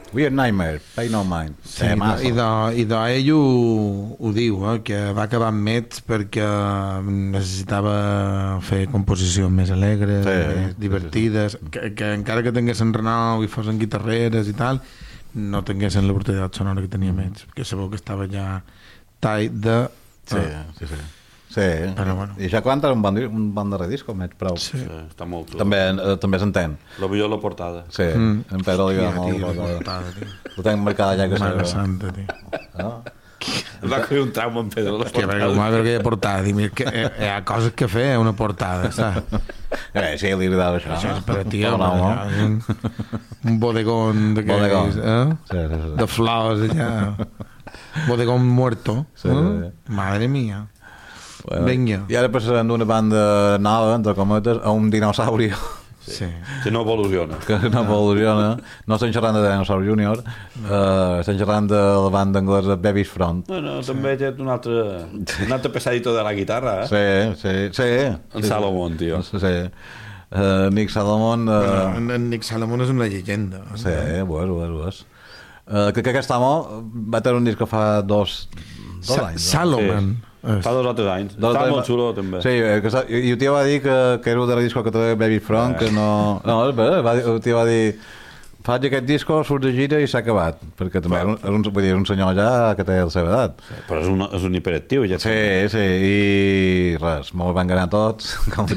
Weird Nightmare, Pay No Mind. Sí, i ell ho diu, que va acabar amb Mets perquè necessitava fer composicions més alegres, més divertides, que encara que tinguessin Renou i fossin guitarreres i tal, no tinguessin l'oportunitat sonora que tenia Mets, perquè sabeu que estava ja tight de... Sí, però bueno. I ja quan era un bon darrer disc, Mets, prou. Sí, està molt xulo. També s'entén. La millor la portada. Sí, en Pedro li agrada molt la portada. Ho tenc marcada ja que Mare santa, tio. Va fer un trauma en Pedro la portada. Hòstia, perquè m'ha aquella portada. Hi ha coses que fer, una portada, saps? Sí, li agradava això. Això és per a ti, un bodegón d'aquells, de flors, allà. Bodegón muerto. Madre mía. Bueno, i ara passarem d'una banda nova, entre cometes, a un dinosauri que no evoluciona. No estem xerrant de Dinosaur Junior, estem xerrant de la banda anglesa Baby's Front. Bueno, també té un altre pesadito de la guitarra, Sí. En Salomon, tio. Sí. Nick Salomon... En Nick Salomon és una llegenda. Sí, ho és. Que aquest home va tenir un disc que fa dos anys. Salomon. Fa 2 o 3 anys. Està molt xulo, també. Sí, i el tio va dir que era un darrer disco que té Baby's Front, que no... No, el tio va dir... Faig aquest disco, surt de gira i s'ha acabat. Perquè també és un senyor ja que té la seva edat. Però és un hiperactiu, ja. Sí, i res, molt van ganar tots.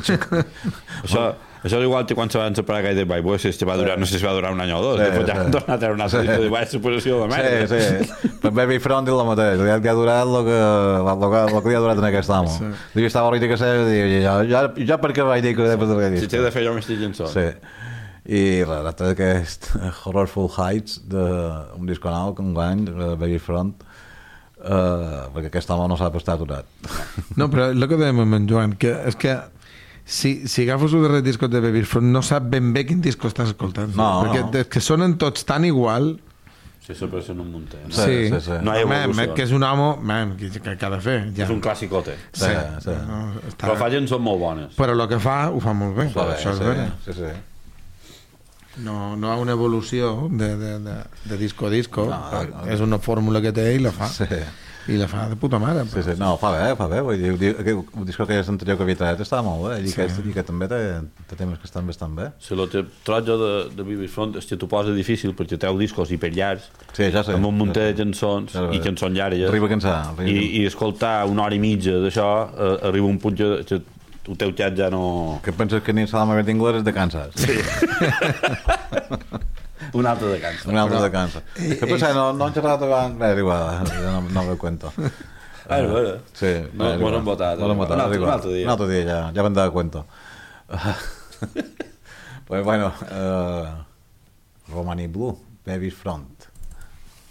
Això és igual que quan se van separar Guided by Voices, que va durar, no sé si va durar un any o dos, després ja han tornat a treure una altra disco de baix suposició de merda. Sí. Per Baby Front és el mateix, li ha durat el que li ha durat en aquest home. Diu, estava a que sé, ja perquè vaig dir que després de si t'he de fer jo m'estic llençant. Sí. I res, aquest Horrorful Heights d'un disco nou, un any, Baby Front, perquè aquest home no s'ha estar aturat. No, però el que dèiem amb en Joan, que és que si agafes el darrer disco de Baby's Front no sap ben bé quin disco estàs escoltant, perquè que sonen tots tan igual. Sí, sempre són un muntet. Sí. No hi ha evolució. Que és un home que ha de fer. És un classicote. Sí. Però fa gent són molt bones. Però el que fa, ho fa molt bé. Això és vera. Sí. No hi ha una evolució de disco a disco. És una fórmula que té i la fa. I la fa de puta mare. Sí, no, fa bé. Vull dir, el disco que és anterior que havia tret estava molt bé, i que també té temes que estan bastant bé. Si el que trobo jo de Baby's Front és que t'ho posa difícil perquè treu discos hiperllargs, amb un munt de cançons i cançons llargues. Arriba a cansar. I escoltar una hora i mitja d'això, arriba un punt que el teu xat ja no... Que penses que ni s'ha de d'inglès és de Kansas. Sí. Un altre de Kansas. Què passa? No han xerrat abans? Bé, igual, no me cuento. Bueno. Sí. No han votat. Un altre dia. Un altre dia, ja me'n dava cuento. Pues bueno, Romani Blue, Baby's Front.